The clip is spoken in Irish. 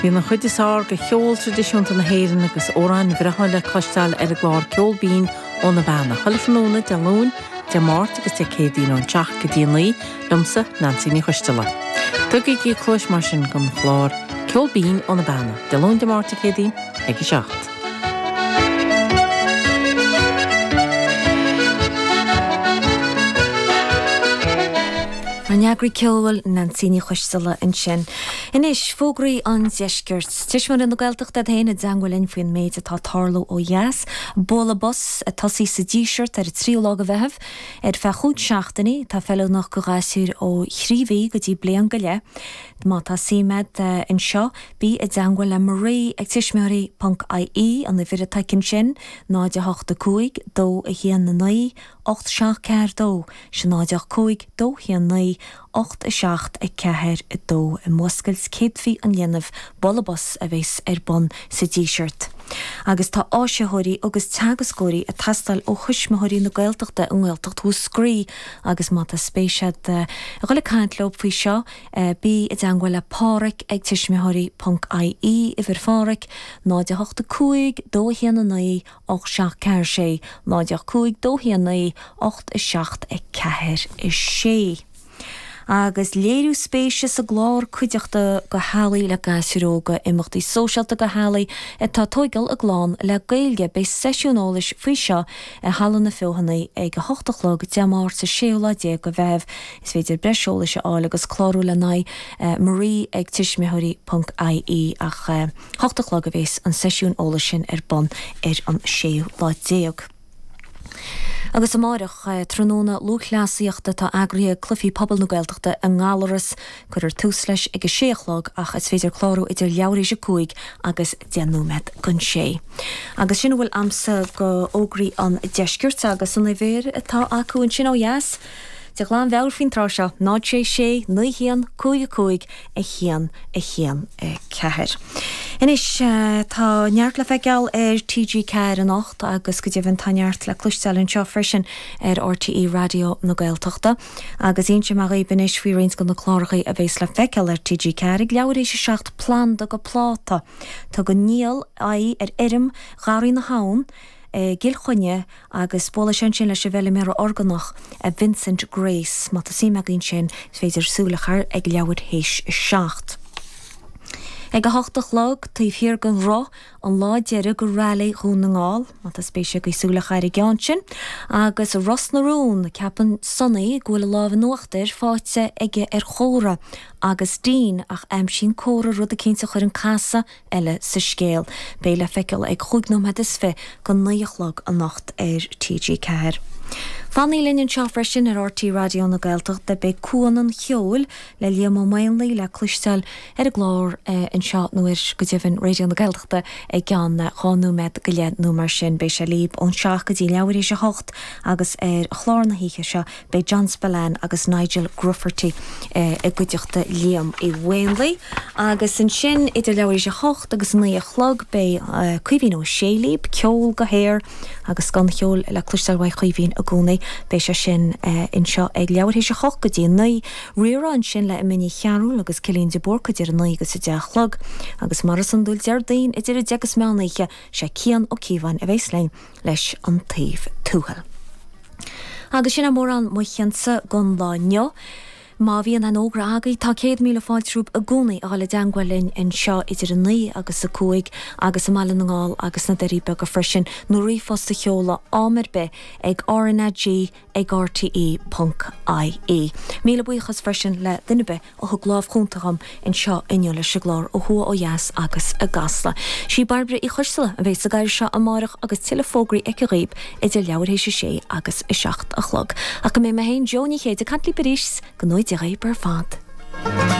Bhí na chuid is ár go cheol tradiisiúnta na héireann agus óráin bhreathán le costáil ar a glár ceol bín ó na bhana. Chalafanúna de lún, de máirt agus de cédín ón teach go dtíon lí, lumsa Nancy ní chuisteala. Tugaigh í clúis mar sin go chlár ceol bín ó na bhana. De lún de máirt a cédín ag i seacht. Neagri ceolhfuil Nancy ní chuisteala in sin. Inis fógraí an deisgirt. Tis mar in na Gaeltacht a héine deanghfuilinn faoin méid atá tarlú ó Ias, bóla bus a tosí sa díseart ar a tríolága bheitheh, ar fechút seachtaní tá fellow nach go gáisiúr ó chríomhaí go dtí blian go le. Má tá síimead in seo bí a deanghfuil le marí ag tismeoirí.ie an na bhir a taicinn sin, náide 8 dó a hían na 9, 8 seach ceir dó, sin náideach 5 dó hían 9, 8 seacht ag ceir dó i Moscails céadhí an dhéanamh bolabos a bhés ar bon sa díseart. Agus tá áisethirí agus teagascóirí a tastal ó chuismethirí na Gaeltachta an Gaeltacht hú scrí agus má tá spéisiad a ghuiile caintlób faoi seo bí i deanghfuil le páric ag tismeoirí.ie i bhir fáric náide 8 dó hían na 9, 8 seach ceir sé, náide 5 dó hían 9, 8 seacht ag ceir sé. Agus léirú spéisias a glár cuideachta go hálaí le gasúróga imachtaí sóisialta go hálaí tá tóigal a glán le gailge be sesiúnolais faoi seo a halan na fiohannaí ag go 8 de máirt sa 16 go bheith is féidir breisiolaala se áil agus chlárú le na marí ag tismeoirí.ie ach 8 a bhés an sesiúnolais sin ar bon ar an 16. Agus amárach tróna lúchleasaíochta tá agraí clufií pobal na Gaeltachta an ngálaras chuir tús leis ag 6 ach is féidir chlárú idir leabhraí 5 agus déanúmed gon sé. Agus sin bhfuil amsa go ógraí an deisgirt agus san bhéir atá acu an sin ó Ias. De glán bheir fin trá seo, náid sé 9 hían 5 a hían ceir. Inis tá neart le feiceáil ar TG Ceir an 8 agus go dtíobhann tá neart le clúisteáil seo freisin ar RTE Radio na Gaeltachta agus aonse mar ibanis faoi réins go na chláirchaí a bhés le feiceáil ar TG Ceir ag leabhar éis seacht plán do go pláta. Tá go níl ar irim gáirí na hán gil chunne agus bóla sin le se bheile mé organach a Vincent Grace má tá síimeaginn sin féidir súlachar ag leabhar héis seacht. Ag 8 taobh hir gan rá an láideire go ralaí rún na ngáil, má tá spéise go súlachar i gceann sin, agus Ross na rún ceapan sonnaí gúil lábh nuachtar fáite ige ar chóra agus dín ach sin córa rud a cinnta chuir an casa eile sa scéal. Béile feiceáil ag chuignóm is fé go 9 an nacht ar TG Ceir. Fanní linn seo freisin ar RT Radio na Gaeltacht de be cuan an cheol le líam mainlaí le clúisteáil ar a glár in seo nuair go dtíobhann Radio na Gaeltachta ag gan cháúmed go lead nó mar sin be se líb ón seach go dtí leabhar éis 8 agus ar chlár na híche seo be John Spillane agus Nigel Grufferty i gcuideachta líam i Wainlaí agus in sin idir leabhar éis 8 agus 9 be cuimhín ó sélíb ceol go héir agus gan cheol le clúisteáil bhaid chuimhín a gúnaí be se sin in seo ag leabhar éis 8 go dtí 9 riara an sin le i mini chearú agus cilín de bor go dtíar 9 agus 10 agus mar san dúil dear daon idir a degus meánaige sé cían ó cíhain a bhés lein leis an taobh túhal. Agus sin mór an muchansa gon láineo, má bhíon an ógra agaí tá 100 míle fáiltrúp a gúnaí a le deanghfuilinn in seo idir an 9 agus a 5 agus a mala na ngáil agus na deríbe go freisin nó rífos sa cheola ámar be ag RNG ag RTE.ie. Míle buchas freisin le duine be ó thuglámh chuntaacham in seo inneola se glár ó thua ó Ias agus a gasla. Sí Barbara i chuirsala a bhés a gaiir seo amárach agus tilefógraí ag a réib idir leabhar éis 6 agus i 7 a chlog. A go mé me hain Johnny chéad a cantlí París go nóid i réib ar fad.